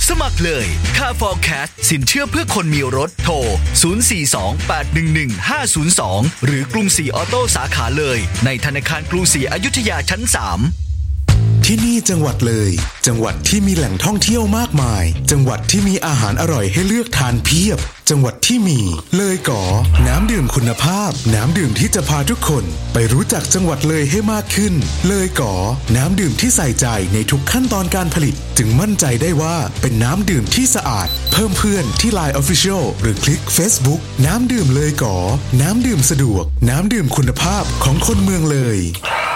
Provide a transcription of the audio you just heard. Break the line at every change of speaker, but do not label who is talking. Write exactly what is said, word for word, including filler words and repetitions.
สมัครเลย Car Forecast สินเชื่อเพื่อคนมีรถโทรศูนย์ สี่ สอง แปด หนึ่ง หนึ่ง ห้า ศูนย์ สองหรือกรุงศรีออโต้สาขาเลยในธนาคารกรุงศรีอยุธยาชั้นสาม
ที่นี่จังหวัดเลยจังหวัดที่มีแหล่งท่องเที่ยวมากมายจังหวัดที่มีอาหารอร่อยให้เลือกทานเพียบจังหวัดที่มีเลยก๋อน้ำดื่มคุณภาพน้ำดื่มที่จะพาทุกคนไปรู้จักจังหวัดเลยให้มากขึ้นเลยก๋อน้ำดื่มที่ใส่ใจในทุกขั้นตอนการผลิตจึงมั่นใจได้ว่าเป็นน้ำดื่มที่สะอาดเพิ่มเพื่อนที่ ไลน์ Official หรือคลิก Facebook น้ำดื่มเลยก๋อน้ำดื่มสะดวกน้ำดื่มคุณภาพของคนเมืองเลย